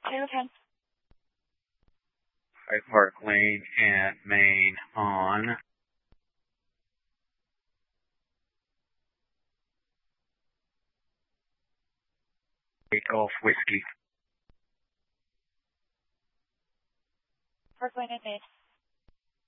210. Hyde Park Lane and Main on. Golf Whiskey. Park Lane and Main.